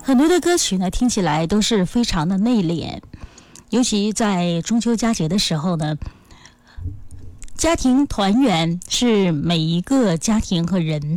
很多的歌曲呢，听起来都是非常的内敛，尤其在中秋佳节的时候呢，家庭团圆是每一个家庭和人